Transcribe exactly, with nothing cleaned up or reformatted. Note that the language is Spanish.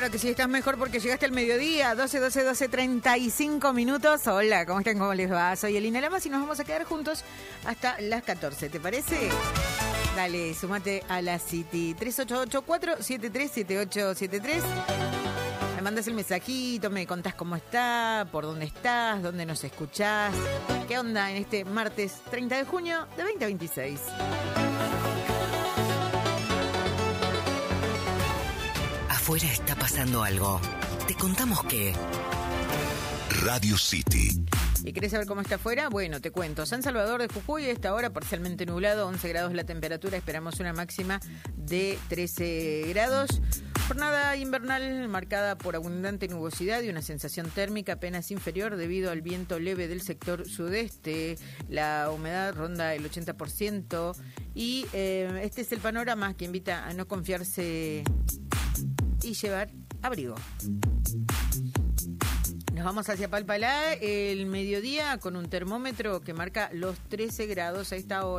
que sí estás mejor porque llegaste al mediodía, doce, doce, doce, treinta y cinco minutos. Hola, ¿cómo están? ¿Cómo les va? Soy Elina Lamas y nos vamos a quedar juntos hasta las catorce, ¿te parece? Dale, sumate a la City. tres ocho ocho, cuatro siete tres, siete ocho siete tres. Me mandas el mensajito, me contás cómo está, por dónde estás, dónde nos escuchás. ¿Qué onda en este martes treinta de junio de veinte veintiséis? Afuera está pasando algo. Te contamos que... Radio City. ¿Y querés saber cómo está afuera? Bueno, te cuento. San Salvador de Jujuy, a esta hora parcialmente nublado, once grados la temperatura, esperamos una máxima de trece grados. Jornada invernal marcada por abundante nubosidad y una sensación térmica apenas inferior debido al viento leve del sector sudeste. La humedad ronda el ochenta por ciento y eh, este es el panorama que invita a no confiarse y llevar abrigo. Nos vamos hacia Palpalá el mediodía con un termómetro que marca los trece grados a esta hora.